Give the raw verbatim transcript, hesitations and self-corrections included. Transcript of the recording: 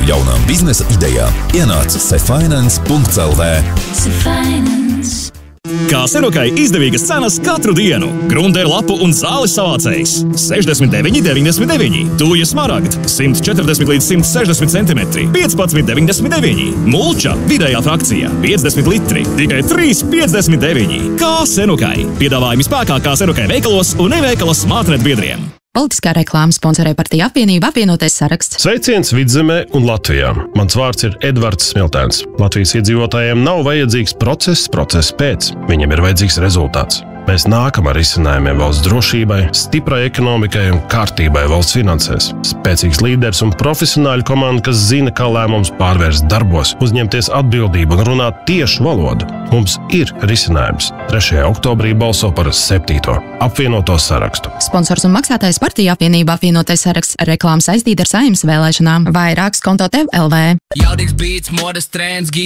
jaunām biznesa idejām. Ienāc sefinance punkts l v. Kā Serokai izdevīgas cenas katru dienu. Grundēra lapu un zāles savācējs. sešdesmit deviņi deviņdesmit deviņi. Tūja smaragd. simt četrdesmit līdz simt sešdesmit centimetri. piecpadsmit deviņdesmit deviņi. Mulča. Vidējā frakcija. piecdesmit litri. Tikai trīs piecdesmit deviņi. Kā Serokai. Piedāvājumi spēkā kā Serokai veikalos un neveikalas smartnet biedriem. Politiskā reklāma sponsorē partija apvienība apvienotais saraksts. Sveiciens Vidzemē un Latvijā. Mans vārds ir Edvards Smiltēns. Latvijas iedzīvotājiem nav vajadzīgs process, process pēc. Viņiem ir vajadzīgs rezultāts. Mēs nākam ar risinājumiem valsts drošībai, stiprai ekonomikai un kārtībai valsts finansēs. Spēcīgs līderis un profesionāļu komanda, kas zina, kā lēmums pārvērst darbos, uzņemties atbildību un runāt tiešu valodu. Mums ir risinājums. trešajā oktobrī balso par septīto apvienoto sarakstu. Sponsors un maksātājs partija apvienība apvienotais saraksts. Reklāma saistīta ar Saeimas vēlēšanām. Vairāks konto tev L V.